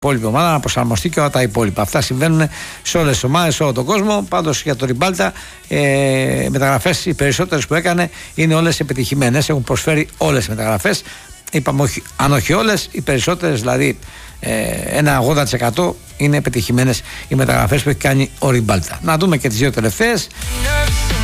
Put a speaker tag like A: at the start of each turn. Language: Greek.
A: υπόλοιπη ομάδα να προσαρμοστεί και όλα τα υπόλοιπα. Αυτά συμβαίνουν σε όλες τις ομάδες, σε όλο τον κόσμο. Πάντως για τον Ριμπάλτα, οι μεταγραφές οι περισσότερες που έκανε είναι όλες επιτυχημένες. Έχουν προσφέρει όλες οι μεταγραφές. Είπαμε αν όχι όλες, οι περισσότερες, δηλαδή ένα 80% είναι επιτυχημένες οι μεταγραφές που έχει κάνει ο Ριμπάλτα. Να δούμε και τις δύο τελευταίες.